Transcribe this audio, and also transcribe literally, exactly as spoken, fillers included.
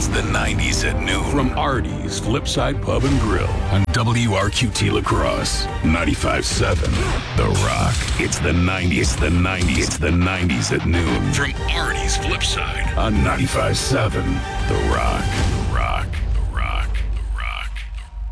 the nineties at noon. From Artie's Flipside Pub and Grill on W R Q T La Crosse, ninety-five seven The Rock. It's the nineties, the nineties, it's the nineties at noon. From Artie's Flipside on ninety-five seven The Rock.